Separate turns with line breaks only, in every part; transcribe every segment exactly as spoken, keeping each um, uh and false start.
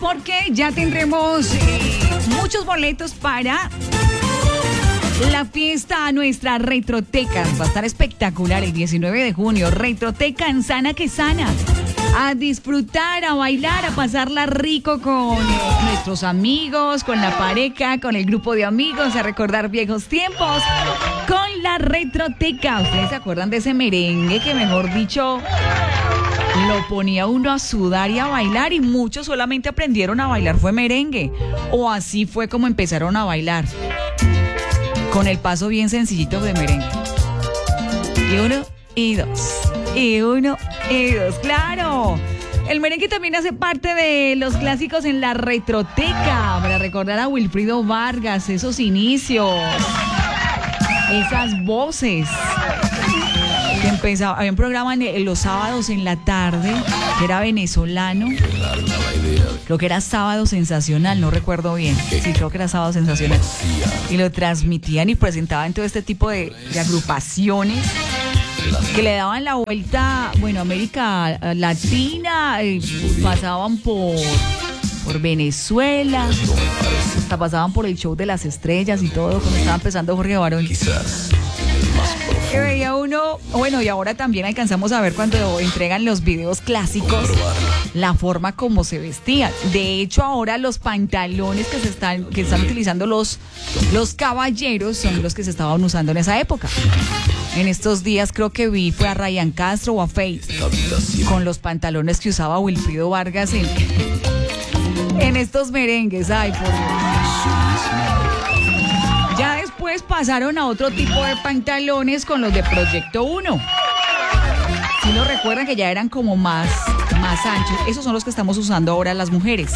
porque ya tendremos eh, muchos boletos para la fiesta a nuestra Retroteca. Va a estar espectacular el diecinueve de junio. Retroteca en Sana que Sana. A disfrutar, a bailar, a pasarla rico con eh, nuestros amigos, con la pareja, con el grupo de amigos, a recordar viejos tiempos con la Retroteca. ¿Ustedes se acuerdan de ese merengue que, mejor dicho, lo ponía uno a sudar y a bailar? Y muchos solamente aprendieron a bailar fue merengue. O así fue como empezaron a bailar, con el paso bien sencillito de merengue. Y uno, y dos, y uno, y dos, claro. El merengue también hace parte de los clásicos en la Retroteca, para recordar a Wilfrido Vargas, esos inicios, esas voces. Que empezaba, había un programa en los sábados en la tarde, que era venezolano. Creo que era Sábado Sensacional, no recuerdo bien. Sí, creo que era Sábado Sensacional. Y lo transmitían y presentaban todo este tipo de, de agrupaciones que le daban la vuelta, bueno, América Latina, eh, pasaban por, por Venezuela, hasta pasaban por el Show de las Estrellas y todo, cuando estaba empezando Jorge Barón. Que veía uno, bueno, y ahora también alcanzamos a ver cuando entregan los videos clásicos, la forma como se vestían. De hecho, ahora los pantalones que se están, que están utilizando los, los caballeros son los que se estaban usando en esa época. En estos días creo que vi, fue a Ryan Castro o a Faith, con los pantalones que usaba Wilfrido Vargas en, en estos merengues. Ay, por Dios. Ya después pasaron a otro tipo de pantalones con los de Proyecto uno. Si no recuerdan que ya eran como más, más anchos. Esos son los que estamos usando ahora las mujeres.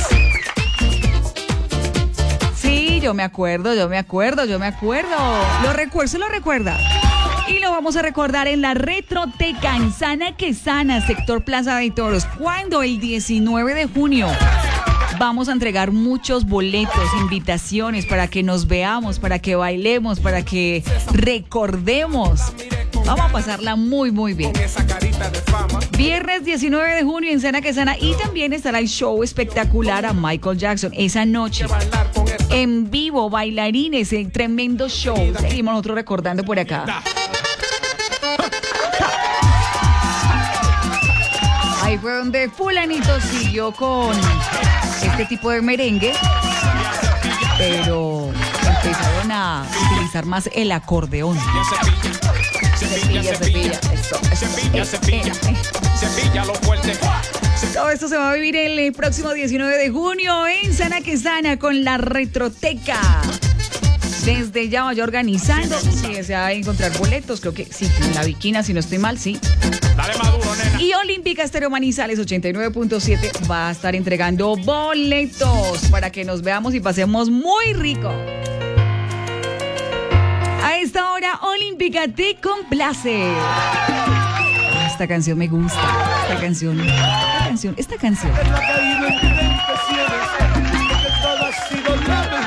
Sí, yo me acuerdo, yo me acuerdo, yo me acuerdo. Lo recuerdo, se lo recuerda. Y lo vamos a recordar en la Retroteca en Sana que Sana, sector Plaza de Toros. ¿Cuándo? El diecinueve de junio. Vamos a entregar muchos boletos, invitaciones para que nos veamos, para que bailemos, para que recordemos. Vamos a pasarla muy, muy bien. Viernes diecinueve de junio en Sana que Sana. Y también estará el show espectacular a Michael Jackson esa noche. En vivo, bailarines, el tremendo show. Seguimos nosotros recordando por acá. Ahí fue donde fulanito siguió con este tipo de merengue, pero empezaron a utilizar más el acordeón. Cepilla, cepilla, esto, cepilla, cepilla, cepilla lo fuerte. Todo esto se va a vivir el próximo diecinueve de junio en Sana que Sana con la Retroteca. Desde ya vaya organizando. Si desea encontrar boletos, creo que sí, en la Viquina, si no estoy mal, sí. Dale maduro, nena. Y Olímpica Estéreo Manizales ochenta y nueve punto siete va a estar entregando boletos para que nos veamos y pasemos muy rico. A esta hora, Olímpica te complace. Esta canción me gusta. Esta canción, esta canción, esta canción.